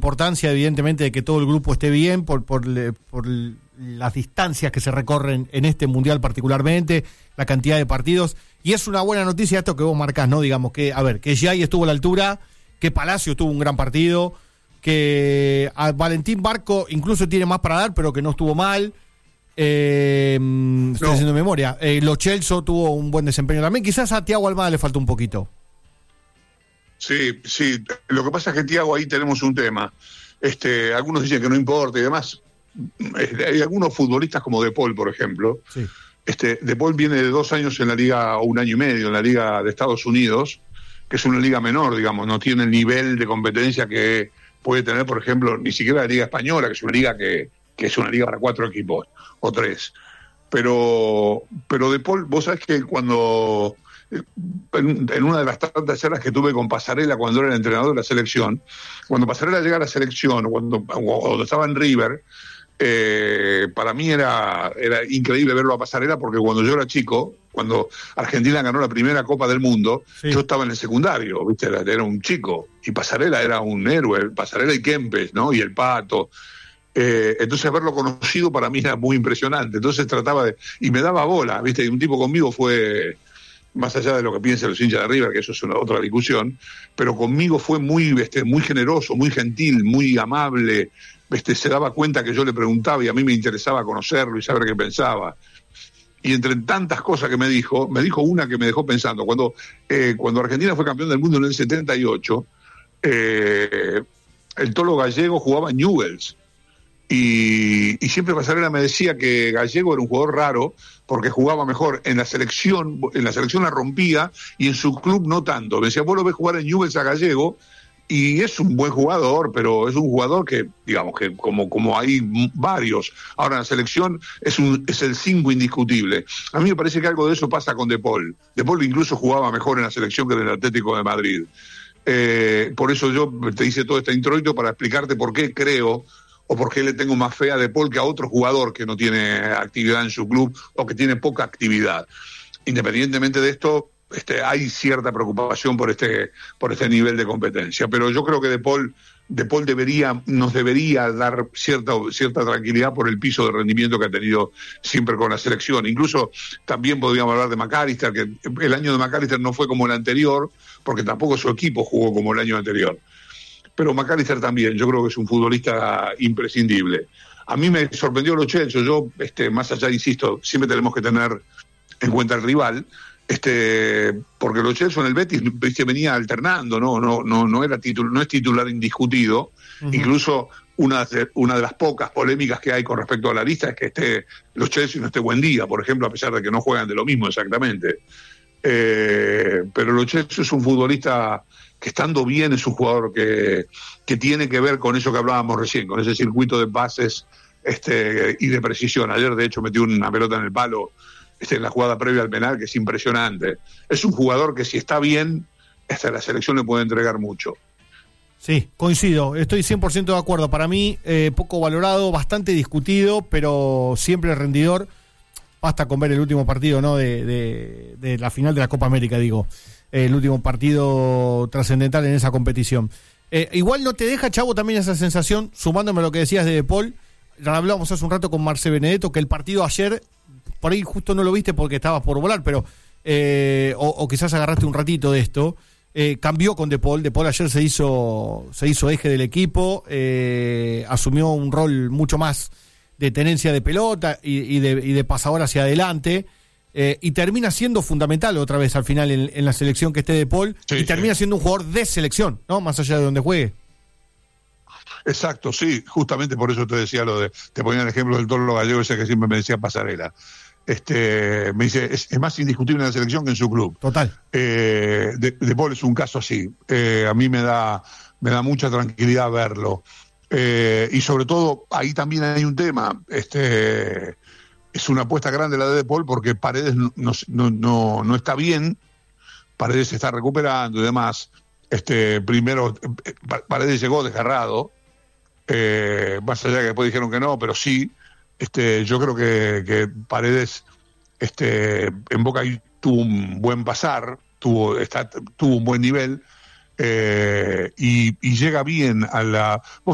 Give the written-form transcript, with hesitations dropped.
importancia, evidentemente, de que todo el grupo esté bien por las distancias que se recorren en este Mundial particularmente, la cantidad de partidos, y es una buena noticia esto que vos marcás, ¿no? Digamos que, a ver, que Giai estuvo a la altura, que Palacio tuvo un gran partido, que a Valentín Barco incluso tiene más para dar, pero que no estuvo mal. Estoy haciendo memoria. Lo Celso tuvo un buen desempeño también. Quizás a Thiago Almada le faltó un poquito. Sí. Lo que pasa es que, Thiago, ahí tenemos un tema. Algunos dicen que no importa y demás. Hay algunos futbolistas como De Paul, por ejemplo. Sí. De Paul viene de 2 años en la liga, o 1 año y medio, en la liga de Estados Unidos, que es una liga menor, digamos, no tiene el nivel de competencia que puede tener, por ejemplo, ni siquiera la liga española, que es una liga que es una liga para 4 equipos, o 3. Pero De Paul, vos sabés que cuando, en una de las tantas charlas que tuve con Pasarela cuando era el entrenador de la selección, cuando Pasarela llega a la selección, o cuando estaba en River, para mí era increíble verlo a Pasarela, porque cuando yo era chico, cuando Argentina ganó la primera Copa del Mundo, sí, yo estaba en el secundario, ¿viste? Era un chico, y Pasarela era un héroe, Pasarela y Kempes, ¿no? Y el Pato. Entonces haberlo conocido para mí era muy impresionante. Entonces trataba de... Y me daba bola, ¿viste? Y un tipo conmigo fue... Más allá de lo que piensen los hinchas de River, que eso es otra discusión, pero conmigo fue muy generoso, muy gentil, muy amable. Se daba cuenta que yo le preguntaba y a mí me interesaba conocerlo y saber qué pensaba. Y entre tantas cosas que me dijo una que me dejó pensando. Cuando Argentina fue campeón del mundo en el 78, el Tolo Gallego jugaba en Newell's. Y siempre Pasarela me decía que Gallego era un jugador raro porque jugaba mejor en la selección la rompía y en su club no tanto. Me decía, vos lo ves jugar en Newell's a Gallego y es un buen jugador, pero es un jugador que, digamos, que como hay varios, ahora en la selección es el 5 indiscutible. A mí me parece que algo de eso pasa con De Paul. De Paul incluso jugaba mejor en la selección que en el Atlético de Madrid. Por eso yo te hice todo este introito para explicarte por qué creo o por qué le tengo más fe a De Paul que a otro jugador que no tiene actividad en su club o que tiene poca actividad. Independientemente de esto, hay cierta preocupación por este nivel de competencia, pero yo creo que De Paul nos debería dar cierta tranquilidad por el piso de rendimiento que ha tenido siempre con la selección. Incluso también podríamos hablar de McAllister, que el año de McAllister no fue como el anterior, porque tampoco su equipo jugó como el año anterior. Pero McAllister también, yo creo que es un futbolista imprescindible. A mí me sorprendió Lo Celso. Yo, más allá, insisto, siempre tenemos que tener en cuenta el rival, porque Lo Celso en el Betis venía alternando, no es titular indiscutido. Uh-huh. Incluso una de las pocas polémicas que hay con respecto a la lista es que esté Lo Celso y no esté Buendía, por ejemplo, a pesar de que no juegan de lo mismo exactamente. Pero Lo Celso es un futbolista que, estando bien, es un jugador que tiene que ver con eso que hablábamos recién, con ese circuito de pases y de precisión. Ayer, de hecho, metió una pelota en el palo en la jugada previa al penal, que es impresionante. Es un jugador que, si está bien, la selección le puede entregar mucho. Sí, coincido, estoy 100% de acuerdo. Para mí, poco valorado, bastante discutido, pero siempre rendidor. Basta con ver el último partido, ¿no? de la final de la Copa América, digo. El último partido trascendental en esa competición. Igual no te deja, Chavo, también esa sensación, sumándome a lo que decías de Paul. Hablábamos hace un rato con Marce Benedetto, que el partido ayer, por ahí justo no lo viste porque estabas por volar, pero o quizás agarraste un ratito de esto. Cambió con De Paul. De Paul ayer se hizo eje del equipo, asumió un rol mucho más de tenencia de pelota y de pasador hacia adelante, y termina siendo fundamental otra vez al final en la selección que esté De Paul, sí, y termina siendo un jugador de selección, ¿no? Más allá de donde juegue. Exacto, sí, justamente por eso te decía te ponía el ejemplo del Tolo Gallego, ese que siempre me decía Pasarela. Me dice, es más indiscutible en la selección que en su club. Total. De Paul es un caso así. A mí me da mucha tranquilidad verlo. Y sobre todo, ahí también hay un tema. Es una apuesta grande la de Paul, porque Paredes no está bien. Paredes se está recuperando y demás. Primero, Paredes llegó desgarrado. Más allá que después dijeron que no, pero sí. Yo creo que Paredes en Boca tuvo un buen pasar, tuvo un buen nivel, y llega bien a la...